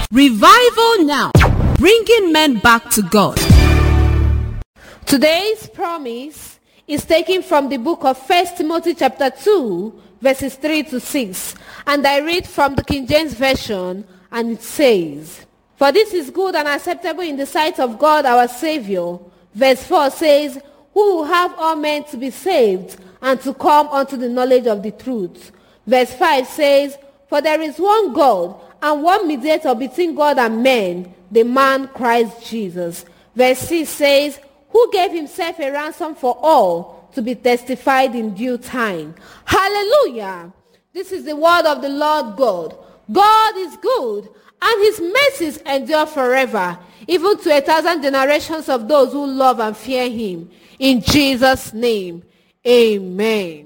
Revival Now, bringing men back to God. Today's promise is taken from the book of 1 Timothy chapter 2, verses 3 to 6. And I read from the King James Version, and it says, "For this is good and acceptable in the sight of God our Savior." Verse 4 says, "Who will have all men to be saved and to come unto the knowledge of the truth." Verse 5 says, "For there is one God and one mediator between God and men, the man Christ Jesus." Verse 6 says, "Who gave himself a ransom for all, to be testified in due time." Hallelujah! This is the word of the Lord God. God is good, and his mercies endure forever, even to 1,000 generations of those who love and fear him. In Jesus' name, amen.